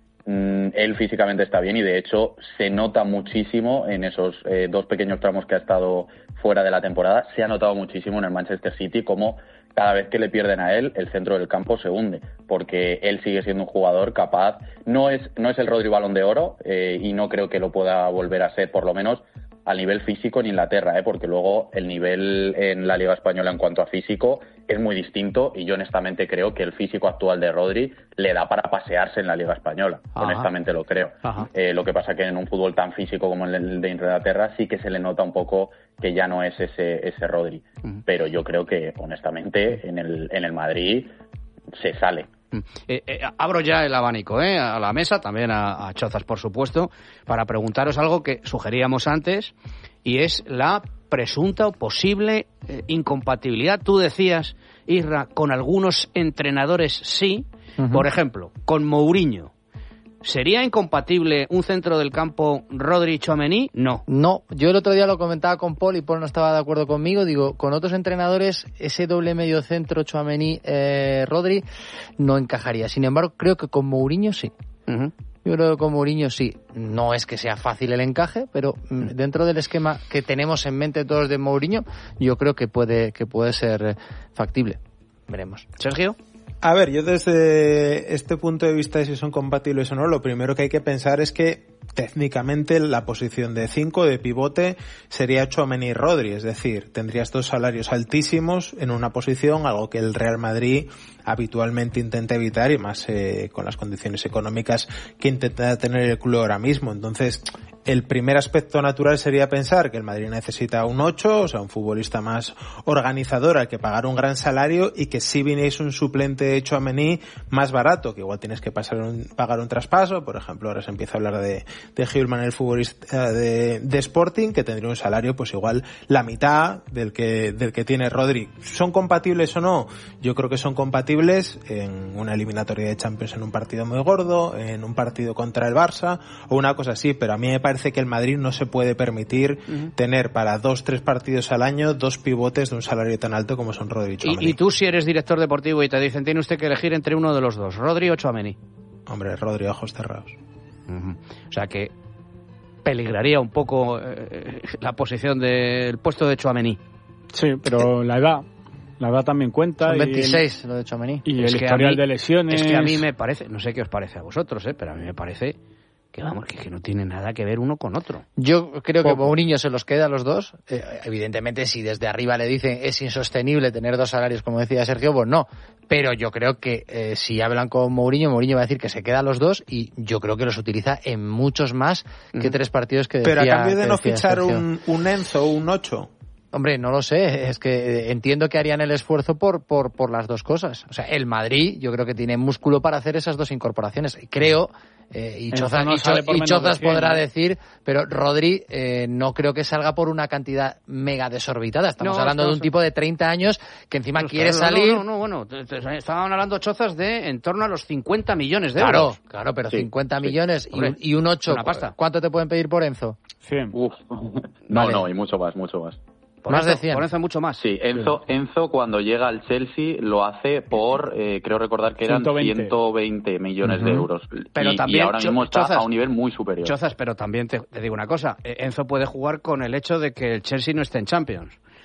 mm, él físicamente está bien y de hecho se nota muchísimo en esos eh, dos pequeños tramos que ha estado fuera de la temporada. Se ha notado muchísimo en el Manchester City como cada vez que le pierden a él, el centro del campo se hunde, porque él sigue siendo un jugador capaz, no es no es el Rodri Balón de Oro, eh, y no creo que lo pueda volver a ser, por lo menos a nivel físico en Inglaterra, eh, porque luego el nivel en la Liga Española en cuanto a físico es muy distinto y yo honestamente creo que el físico actual de Rodri le da para pasearse en la Liga Española. Ajá. Honestamente lo creo. Eh, lo que pasa que en un fútbol tan físico como el de Inglaterra sí que se le nota un poco que ya no es ese ese Rodri. Uh-huh. Pero yo creo que honestamente en el en el Madrid se sale. Eh, eh, abro ya el abanico eh, a la mesa, también a, a Chozas, por supuesto, para preguntaros algo que sugeríamos antes, y es la presunta o posible eh, incompatibilidad. Tú decías, Isra, con algunos entrenadores sí, uh-huh. por ejemplo, con Mourinho. ¿Sería incompatible un centro del campo Rodri-Tchouaméni? No. No, yo el otro día lo comentaba con Paul y Paul no estaba de acuerdo conmigo. Digo, con otros entrenadores ese doble medio centro Tchouaméni-Rodri eh, no encajaría. Sin embargo, creo que con Mourinho sí. Uh-huh. Yo creo que con Mourinho sí. No es que sea fácil el encaje, pero dentro del esquema que tenemos en mente todos de Mourinho, yo creo que puede, que puede ser factible. Veremos. Sergio. A ver, yo desde este punto de vista de si son compatibles o no, lo primero que hay que pensar es que técnicamente la posición de cinco de pivote sería Tchouaméni y Rodri, es decir, tendrías dos salarios altísimos en una posición, algo que el Real Madrid habitualmente intenta evitar y más eh, con las condiciones económicas que intenta tener el club ahora mismo. Entonces, el primer aspecto natural sería pensar que el Madrid necesita un ocho, o sea, un futbolista más organizador al que pagar un gran salario y que si viniese un suplente de Tchouaméni más barato, que igual tienes que pasar un, pagar un traspaso, por ejemplo, ahora se empieza a hablar de, de Hjulman, el futbolista de, de Sporting, que tendría un salario pues igual la mitad del que, del que tiene Rodri. ¿Son compatibles o no? Yo creo que son compatibles en una eliminatoria de Champions en un partido muy gordo, en un partido contra el Barça o una cosa así, pero a mí me parece Parece que el Madrid no se puede permitir uh-huh. tener para dos, tres partidos al año dos pivotes de un salario tan alto como son Rodri y Tchouaméni. ¿Y, y tú si eres director deportivo y te dicen tiene usted que elegir entre uno de los dos, Rodri o Tchouaméni? Hombre, Rodri, ojos cerrados. Uh-huh. O sea que peligraría un poco eh, la posición del puesto de Tchouaméni. Sí, pero la edad... La edad también cuenta. Son veintiséis, y el, lo de Tchouaméni. Y es el historial mí, de lesiones. Es que a mí me parece, no sé qué os parece a vosotros, eh, pero a mí me parece... que vamos, que, que no tiene nada que ver uno con otro. Yo creo Poco. que Mourinho se los queda a los dos. Eh, evidentemente, si desde arriba le dicen es insostenible tener dos salarios, como decía Sergio, pues no. Pero yo creo que eh, si hablan con Mourinho, Mourinho va a decir que se queda a los dos y yo creo que los utiliza en muchos más que mm. tres partidos que decía. Pero a cambio de no fichar un, un Enzo o un ocho. Hombre, no lo sé, es que entiendo que harían el esfuerzo por, por, por las dos cosas. O sea, el Madrid yo creo que tiene músculo para hacer esas dos incorporaciones. Creo, eh, y Chozas, no y Cho, y Chozas de podrá decir, pero Rodri eh, no creo que salga por una cantidad mega desorbitada. Estamos no, hablando no, de un tipo de treinta años que encima no, quiere claro, salir... No, no, no, bueno, te, te, estaban hablando Chozas de en torno a los cincuenta millones de claro, euros. Claro, claro, pero sí, cincuenta millones y, Hombre, y un ocho, una pasta. ¿Cuánto te pueden pedir por Enzo? cien. Uf. No, vale. no, y mucho más, mucho más. Por más Enzo, de cien. Por Enzo mucho más. Sí, Enzo, Enzo cuando llega al Chelsea lo hace por, eh, creo recordar que eran ciento veinte, ciento veinte millones uh-huh. de euros. Pero y, también, y ahora mismo está Chozas, a un nivel muy superior. Chozas, pero también te, te digo una cosa. Enzo puede jugar con el hecho de que el Chelsea no esté en Champions.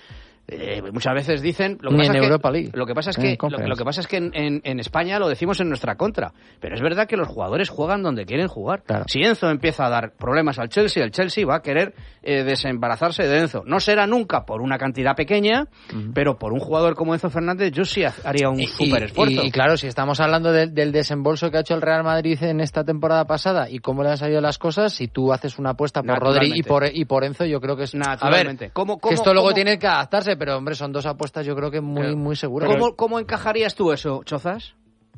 Eh, muchas veces dicen lo que Ni pasa en es Europa que, League. lo que pasa es que lo, lo que pasa es que en, en, en España lo decimos en nuestra contra, pero es verdad que los jugadores juegan donde quieren jugar. Claro. Si Enzo empieza a dar problemas al Chelsea, el Chelsea va a querer eh, desembarazarse de Enzo. No será nunca por una cantidad pequeña, uh-huh. pero por un jugador como Enzo Fernández yo sí haría un súper esfuerzo. Y, y claro, si estamos hablando de, del desembolso que ha hecho el Real Madrid en esta temporada pasada y cómo le han salido las cosas, si tú haces una apuesta por Rodri y por, y por Enzo, yo creo que es... Naturalmente. A ver, ¿Cómo, cómo, que esto luego cómo? tiene que adaptarse, pero hombre, son dos apuestas yo creo que muy, pero, muy seguras. ¿Cómo, ¿Cómo encajarías tú eso, Chozas?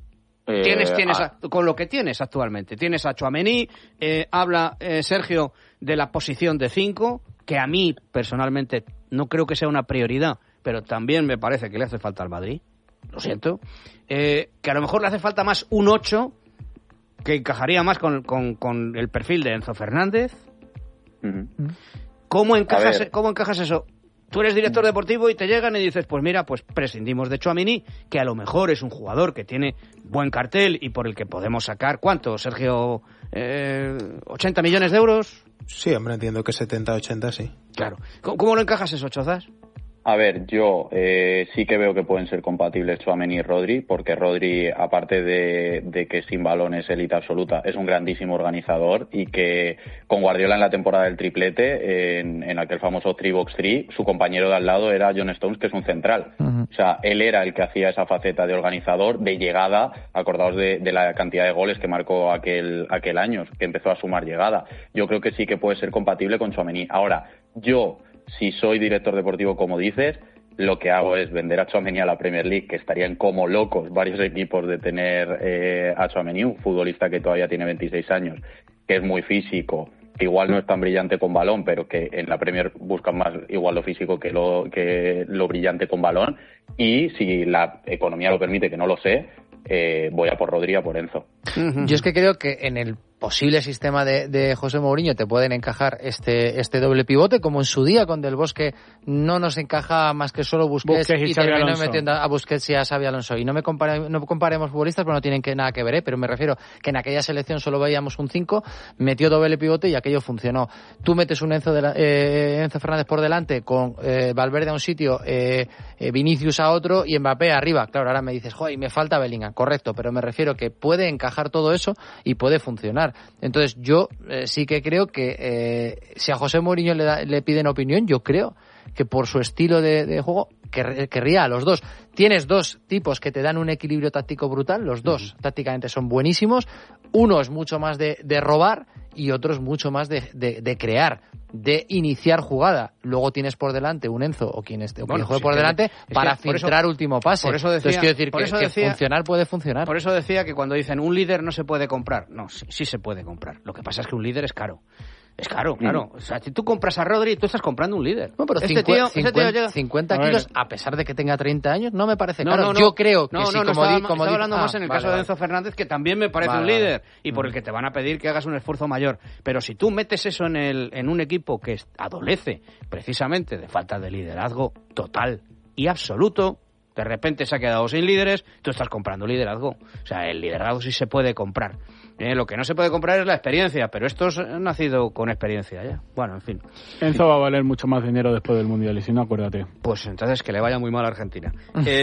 Eh, Tienes, tienes ah. a, con lo que tienes actualmente. Tienes a Tchouaméni, eh, habla eh, Sergio de la posición de cinco, que a mí personalmente no creo que sea una prioridad, pero también me parece que le hace falta al Madrid, lo siento, eh, que a lo mejor le hace falta más un ocho, que encajaría más con, con, con el perfil de Enzo Fernández. Uh-huh. ¿Cómo encajas, ¿Cómo encajas eso? Tú eres director deportivo y te llegan y dices, pues mira, pues prescindimos de Tchouaméni, que a lo mejor es un jugador que tiene buen cartel y por el que podemos sacar, ¿cuánto, Sergio? Eh, ¿ochenta millones de euros? Sí, hombre, entiendo que setenta, ochenta, sí. Claro. ¿Cómo, cómo lo encajas eso, Chozas? A ver, yo eh, sí que veo que pueden ser compatibles Tchouaméni y Rodri, porque Rodri, aparte de, de que sin balón es élite absoluta, es un grandísimo organizador y que con Guardiola en la temporada del triplete, en, en aquel famoso tres box tres, su compañero de al lado era John Stones, que es un central. Uh-huh. O sea, él era el que hacía esa faceta de organizador, de llegada, acordaos de, de la cantidad de goles que marcó aquel, aquel año, que empezó a sumar llegada. Yo creo que sí que puede ser compatible con Tchouaméni. Ahora, yo... Si soy director deportivo, como dices, lo que hago es vender a Tchouaméni a la Premier League, que estarían como locos varios equipos de tener eh, a Tchouaméni, un futbolista que todavía tiene veintiséis años, que es muy físico, que igual no es tan brillante con balón, pero que en la Premier buscan más igual lo físico que lo, que lo brillante con balón. Y si la economía lo permite, que no lo sé, eh, voy a por Rodri, a por Enzo. Uh-huh. Yo es que creo que en el posible sistema de, de José Mourinho te pueden encajar este este doble pivote, como en su día con Del Bosque no nos encaja más que solo Busquets, Busquets y, y terminó Alonso. Metiendo a Busquets y a Xabi Alonso. Y no me compare, no comparemos futbolistas, pero no tienen que, nada que ver, ¿eh? Pero me refiero que en aquella selección solo veíamos un cinco, metió doble pivote y aquello funcionó. Tú metes un Enzo, de la, eh, Enzo Fernández por delante con eh, Valverde a un sitio, eh, eh, Vinicius a otro y Mbappé arriba. Claro, ahora me dices, joder, y me falta Bellingham. Correcto, pero me refiero que puede encajar todo eso y puede funcionar. Entonces yo eh, sí que creo que eh, si a José Mourinho le, da, le piden opinión, yo creo que por su estilo de, de juego quer, querría a los dos. Tienes dos tipos que te dan un equilibrio táctico brutal, los dos uh-huh. tácticamente son buenísimos. Uno es mucho más de, de robar y otro es mucho más de, de, de crear, de iniciar jugada. Luego tienes por delante un Enzo o quien esté o bueno, quien juegue sí, por delante es para que filtrar eso, último pase. Por eso decía, Entonces quiero decir por que, eso que decía, funcionar puede funcionar. Por eso decía que cuando dicen un líder no se puede comprar, no, sí, sí se puede comprar. Lo que pasa es que un líder es caro. Es caro, claro. O sea, si tú compras a Rodri, tú estás comprando un líder. No, pero este cincuenta, tío, cincuenta, este tío llega... cincuenta kilos, a, a pesar de que tenga treinta años, no me parece no, caro. No, no, Yo creo que no, sí, no, no, como estaba, di, como estaba di... hablando ah, más en el vale, caso vale. de Enzo Fernández, que también me parece vale, un líder vale. y por el que te van a pedir que hagas un esfuerzo mayor. Pero si tú metes eso en, el, en un equipo que adolece precisamente de falta de liderazgo total y absoluto, de repente se ha quedado sin líderes, tú estás comprando liderazgo. O sea, el liderazgo sí se puede comprar. Eh, lo que no se puede comprar es la experiencia, pero estos han nacido con experiencia ya. Bueno, en fin. Enzo va a valer mucho más dinero después del Mundial, y si no, acuérdate. Pues entonces que le vaya muy mal a Argentina.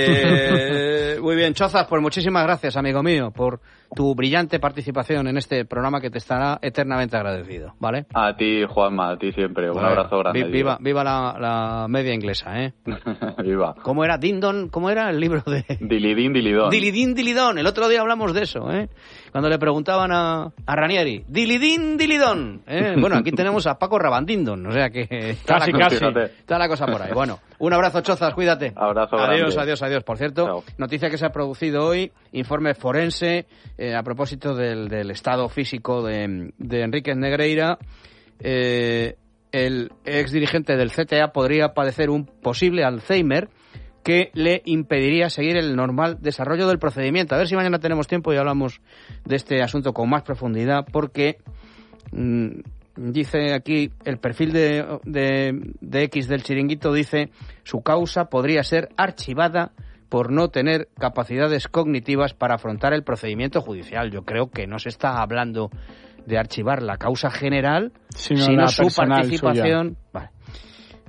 Eh, muy bien, Chozas, pues muchísimas gracias, amigo mío, por tu brillante participación en este programa que te estará eternamente agradecido, ¿vale? A ti, Juanma, a ti siempre. Un vale. abrazo grande. Vi, viva viva la, la media inglesa, ¿eh? Viva. ¿Cómo era Dindon? ¿Cómo era el libro de...? Dilidín, Dilidón. Dilidín, Dilidón. El otro día hablamos de eso, ¿eh? Cuando le preguntaban a, a Ranieri, Dilidín, Dilidón. ¿eh? Bueno, aquí tenemos a Paco Rabandindon, o sea que está, casi, la casi. Cosa, está la cosa por ahí. Bueno, un abrazo, Chozas, cuídate. Abrazo Adiós, grande. adiós, adiós. Por cierto, Chao. Noticia que se ha producido hoy, informe forense eh, a propósito del, del estado físico de, de Enríquez Negreira. Eh, el ex dirigente del C T A podría padecer un posible Alzheimer que le impediría seguir el normal desarrollo del procedimiento. A ver si mañana tenemos tiempo y hablamos de este asunto con más profundidad, porque mmm, dice aquí el perfil de, de, de X del Chiringuito, dice su causa podría ser archivada por no tener capacidades cognitivas para afrontar el procedimiento judicial. Yo creo que no se está hablando de archivar la causa general, sino, sino su participación. Vale.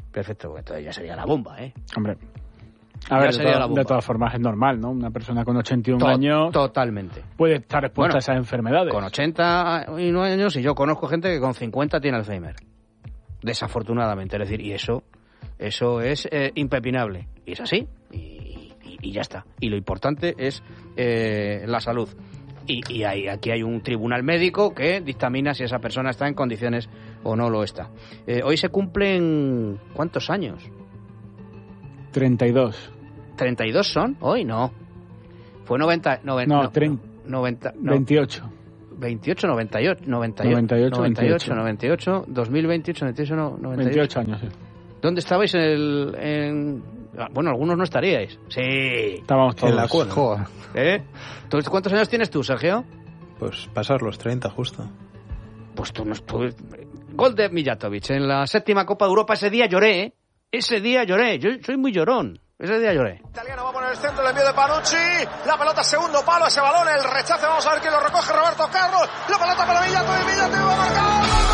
Perfecto, entonces ya sería la bomba, ¿eh? Hombre. A ver, de, to- de todas formas es normal, ¿no? Una persona con ochenta y uno to- años... Totalmente. Puede estar expuesta bueno, a esas enfermedades. Con ochenta y nueve años, y yo conozco gente que con cincuenta tiene Alzheimer. Desafortunadamente. Es decir, y eso, eso es eh, impepinable. Y es así. Y, y, y ya está. Y lo importante es eh, la salud. Y, y hay, aquí hay un tribunal médico que dictamina si esa persona está en condiciones o no lo está. Eh, hoy se cumplen... ¿Cuántos años? treinta y dos. ¿treinta y dos son? Hoy no. Fue noventa... noventa no, no, treinta, noventa, no, veintiocho. veintiocho, noventa y ocho, noventa y ocho, noventa y ocho, noventa y ocho, noventa y ocho, dos mil veintiocho, noventa y ocho, noventa y ocho. veintiocho años, sí. ¿Dónde estabais en el...? En... Bueno, algunos no estaríais. Sí. Estábamos todos. En la cuna. Joder. ¿Eh? ¿Tú, ¿Cuántos años tienes tú, Sergio? Pues pasar los treinta, justo. Pues tú no... Tú... Gol de Mijatovic en la séptima Copa de Europa. Ese día lloré, ¿eh? Ese día lloré. Yo soy muy llorón. Ese día lloré. Italiano va a poner el centro, el envío de Panucci. La pelota, segundo palo, ese balón, el rechace. Vamos a ver quién lo recoge. Roberto Carlos. La pelota para Mijatovic. Mijatovic va a marcar.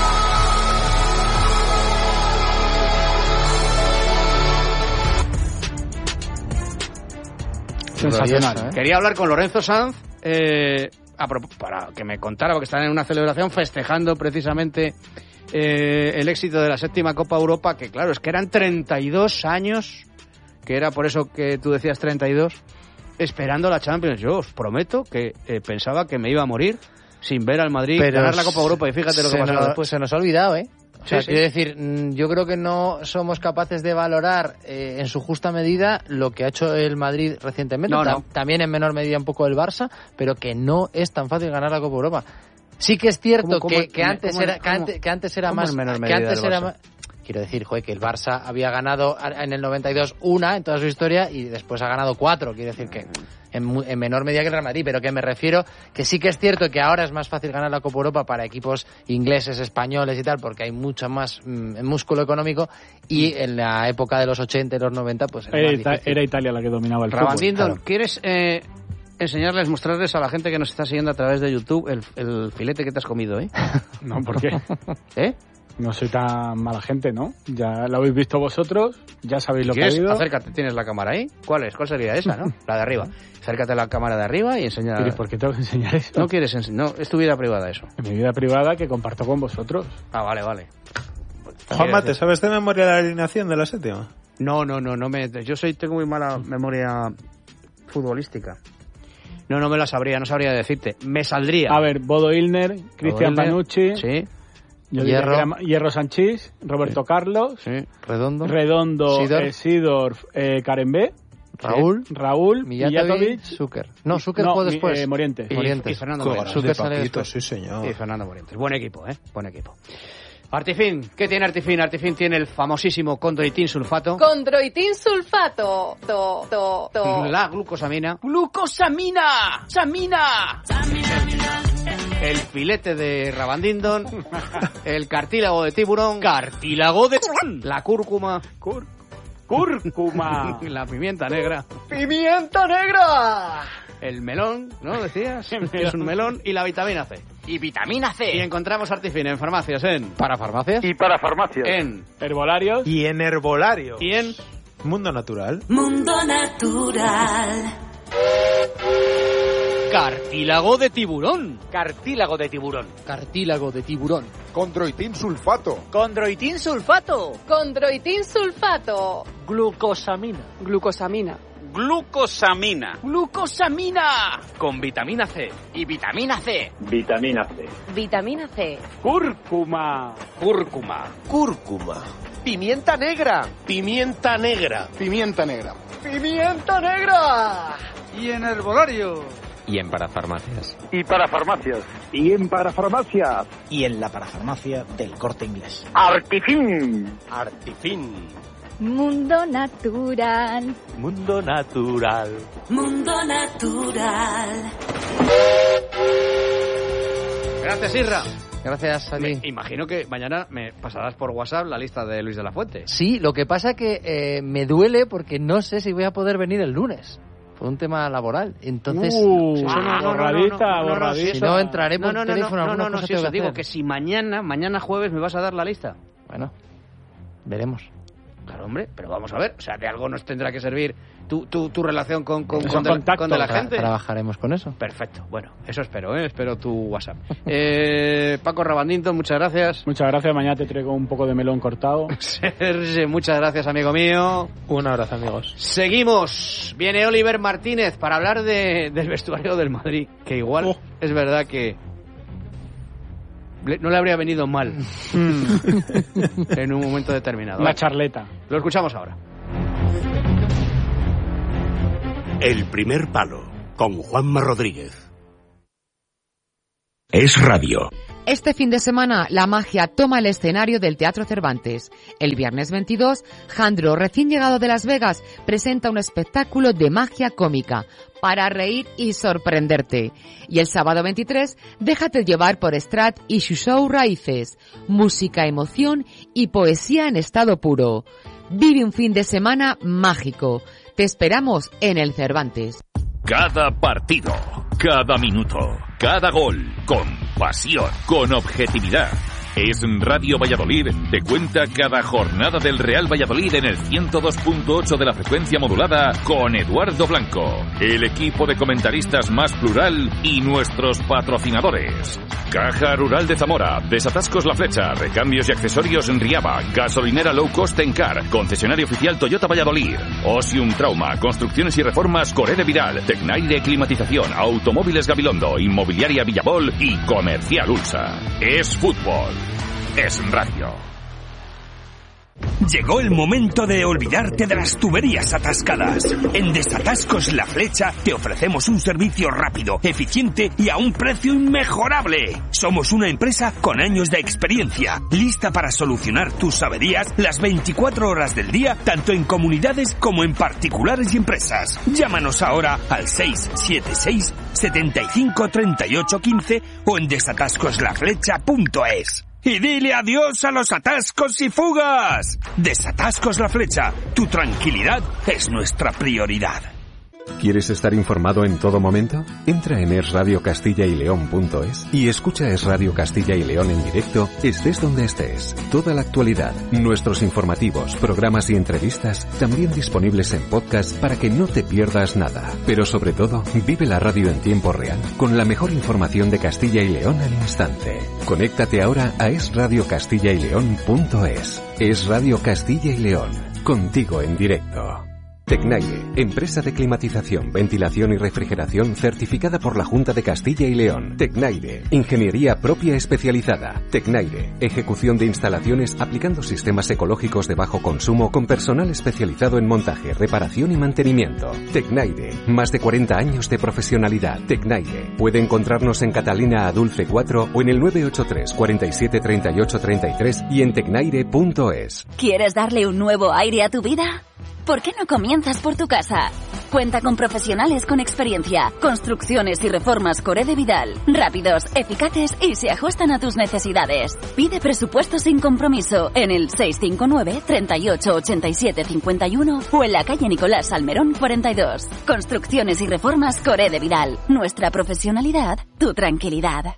Sensacional, ¿eh? Quería hablar con Lorenzo Sanz eh, a pro- para que me contara, porque están en una celebración festejando precisamente eh, el éxito de la séptima Copa Europa, que claro, es que eran treinta y dos años, que era por eso que tú decías treinta y dos, esperando la Champions. Yo os prometo que eh, pensaba que me iba a morir sin ver al Madrid Pero ganar la Copa Europa, y fíjate lo que se pasó nos, después. Se nos ha olvidado, ¿eh? O sea, Sí, sí. quiero decir, mm, yo creo que no somos capaces de valorar eh, en su justa medida lo que ha hecho el Madrid recientemente. No, Ta- no. También en menor medida un poco el Barça, pero que no es tan fácil ganar la Copa Europa. Sí que es cierto ¿Cómo- cómo- que, que cómo- antes cómo- era, que cómo- antes, que antes era cómo más... en menor que medida antes del era Barça? más... Quiero decir, joder, que el Barça había ganado en el noventa y dos una en toda su historia y después ha ganado cuatro. Quiero decir que en, mu- en menor medida que el Real Madrid, pero que me refiero que sí que es cierto que ahora es más fácil ganar la Copa Europa para equipos ingleses, españoles y tal, porque hay mucho más mm, músculo económico, y en la época de los ochenta y los noventa pues era, Era, más Ita- difícil. era Italia la que dominaba el Rabandindon, fútbol. ¿quieres eh, enseñarles, mostrarles a la gente que nos está siguiendo a través de YouTube el, el filete que te has comido, eh? No, ¿por qué? ¿Eh? No soy tan mala gente, ¿no? Ya lo habéis visto vosotros, ya sabéis lo que ha ¿Quieres? habido. Acércate, tienes la cámara ahí. ¿Cuál es? ¿Cuál sería esa, no? La de arriba. Acércate a la cámara de arriba y enseña... ¿Quieres- ¿Por qué tengo que enseñar eso? No quieres enseñar, no, es tu vida privada eso. En mi vida privada que comparto con vosotros. Ah, vale, vale. Juanma, ¿te sabes de memoria la alineación de la séptima? No, no, no, no me... Yo soy, tengo muy mala memoria futbolística. No, no me la sabría, no sabría decirte. Me saldría. A ver, Bodo Illner, Cristian Illner, Panucci, Sí, yo diría Hierro. que era Hierro Sanchís, Roberto Carlos, sí. Redondo, Redondo, Sidorf. eh, Sidorf, eh, Karembé, Raúl, Raúl, Mijatovic, Mijatovic, Zucker. No, Zucker no, jugó mi- después. eh, Morientes. Y, Morientes. y Fernando Qué Morientes. grande, Zucker sale Paquito, después. sí señor. Y Fernando Morientes. Buen equipo, ¿eh? Buen equipo. Artifin, ¿qué tiene Artifin? Artifin tiene el famosísimo condroitin sulfato. Condroitin sulfato. To, to, to. La glucosamina. ¡Glucosamina! ¡Samina! El filete de Rabandindon. El cartílago de tiburón. Cartílago de tiburón. La cúrcuma. Cur- Cúrcuma. La pimienta negra. ¡Pimienta negra! El melón, ¿no? Decías. Que es un melón. Y la vitamina C. Y vitamina C. Y encontramos Artifin en farmacias en... ¿Para farmacias? Y para farmacias. En... Herbolarios. Y en herbolario. Y en... Mundo Natural. Mundo Natural. Cartílago de tiburón. Cartílago de tiburón. Cartílago de tiburón. Condroitin sulfato. Condroitin sulfato. Condroitin sulfato. Glucosamina. Glucosamina. Glucosamina. Glucosamina. Con vitamina C. Y vitamina C. Vitamina C. Vitamina C. Cúrcuma. Cúrcuma. Cúrcuma. Pimienta negra. Pimienta negra. Pimienta negra. ¡Pimienta negra! Y en herbolario. Y en parafarmacias. Y para farmacias. Y en parafarmacias. Y en la parafarmacia del Corte Inglés. Artifin. Artifin. Mundo Natural. Mundo natural. Mundo Natural. Gracias, Irra. Gracias a ti. Me imagino que mañana me pasarás por WhatsApp la lista de Luis de la Fuente. Sí, lo que pasa que eh, me duele porque no sé si voy a poder venir el lunes. Fue un tema laboral. Entonces, Uh, sí, Ah, sí, no, borradita, no, no, no, borradita. si no entraré por No, no, no, teléfono, no, no, alguna no, no, cosa si tengo eso que digo hacer. que si mañana, mañana jueves me vas a dar la lista. Bueno, veremos. Claro, hombre, pero vamos a ver, o sea, de algo nos tendrá que servir tu, tu, tu relación con, con, Esos con, de, contactos. con de la gente. Trabajaremos con eso. Perfecto, bueno, eso espero, ¿eh? Espero tu WhatsApp. eh, Paco Rabandinto, muchas gracias. Muchas gracias, mañana te traigo un poco de melón cortado. Serge, muchas gracias, amigo mío. Un abrazo, amigos. Seguimos, viene Oliver Martínez para hablar de, del vestuario del Madrid, que igual oh. es verdad que no le habría venido mal en un momento determinado. Una charleta. Lo escuchamos ahora. El primer palo, con Juanma Rodríguez. Es radio. Este fin de semana, la magia toma el escenario del Teatro Cervantes. El viernes veintidós, Jandro, recién llegado de Las Vegas, presenta un espectáculo de magia cómica para reír y sorprenderte. Y el sábado veintitrés, déjate llevar por Strat y su show Raíces. Música, emoción y poesía en estado puro. Vive un fin de semana mágico. Te esperamos en el Cervantes. Cada partido, cada minuto, cada gol, con pasión, con objetividad. Es Radio Valladolid, te cuenta cada jornada del Real Valladolid en el ciento dos punto ocho de la frecuencia modulada con Eduardo Blanco, el equipo de comentaristas más plural y nuestros patrocinadores. Caja Rural de Zamora, Desatascos La Flecha, recambios y accesorios en Riaba, gasolinera low cost Encar, concesionario oficial Toyota Valladolid, Osium Trauma, construcciones y reformas Coré de Vidal, Tecnaire Climatización, Automóviles Gabilondo, Inmobiliaria Villabol y Comercial Ulsa. Es fútbol. Es radio. Llegó el momento de olvidarte de las tuberías atascadas. En Desatascos La Flecha te ofrecemos un servicio rápido, eficiente y a un precio inmejorable. Somos una empresa con años de experiencia, lista para solucionar tus averías las veinticuatro horas del día, tanto en comunidades como en particulares y empresas. Llámanos ahora al seis siete seis, setenta y cinco, treinta y ocho, quince o en desatascos la flecha punto es. Y dile adiós a los atascos y fugas. Desatascos La Flecha. Tu tranquilidad es nuestra prioridad. ¿Quieres estar informado en todo momento? Entra en es radio castilla y león punto es y escucha Es Radio Castilla y León en directo, estés donde estés. Toda la actualidad, nuestros informativos, programas y entrevistas, también disponibles en podcast para que no te pierdas nada. Pero sobre todo, vive la radio en tiempo real, con la mejor información de Castilla y León al instante. Conéctate ahora a es radio castilla y león punto es. Es Radio Castilla y León, contigo en directo. Tecnaire, empresa de climatización, ventilación y refrigeración certificada por la Junta de Castilla y León. Tecnaire, ingeniería propia especializada. Tecnaire, ejecución de instalaciones aplicando sistemas ecológicos de bajo consumo con personal especializado en montaje, reparación y mantenimiento. Tecnaire, más de cuarenta años de profesionalidad. Tecnaire, puede encontrarnos en Catalina Adulce cuatro o en el nueve ocho tres, cuarenta y siete, treinta y ocho, treinta y tres y en tecnaire punto es. ¿Quieres darle un nuevo aire a tu vida? ¿Por qué no comienzas por tu casa? Cuenta con profesionales con experiencia, construcciones y reformas Coré de Vidal, rápidos, eficaces y se ajustan a tus necesidades. Pide presupuesto sin compromiso en el seis cinco nueve, treinta y ocho, ochenta y siete, cincuenta y uno o en la calle Nicolás Salmerón cuarenta y dos. Construcciones y reformas Coré de Vidal. Nuestra profesionalidad, tu tranquilidad.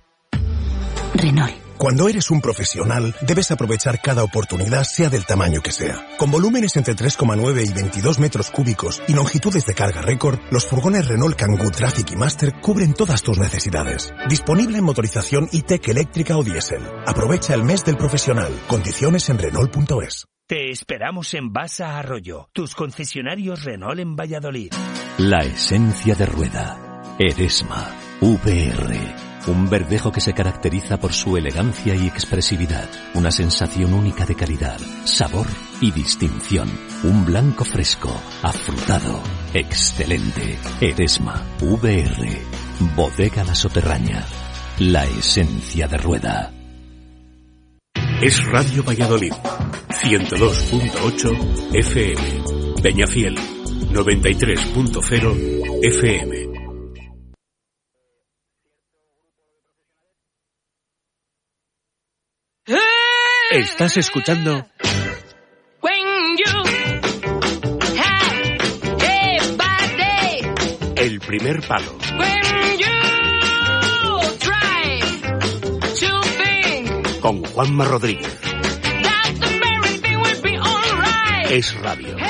Renault. Cuando eres un profesional, debes aprovechar cada oportunidad, sea del tamaño que sea. Con volúmenes entre tres coma nueve y veintidós metros cúbicos y longitudes de carga récord, los furgones Renault Kangoo Traffic y Master cubren todas tus necesidades. Disponible en motorización e-tech eléctrica o diésel. Aprovecha el mes del profesional. Condiciones en Renault punto es. Te esperamos en Basa Arroyo, tus concesionarios Renault en Valladolid. La esencia de rueda. Eresma. V R. Un verdejo que se caracteriza por su elegancia y expresividad. Una sensación única de calidad, sabor y distinción. Un blanco fresco, afrutado, excelente. Eresma, V R, Bodega La Soterraña. La esencia de rueda. Es Radio Valladolid, ciento dos punto ocho F M. Peñafiel, noventa y tres punto cero F M. Estás escuchando El Primer Palo con Juanma Rodríguez. Es Radio.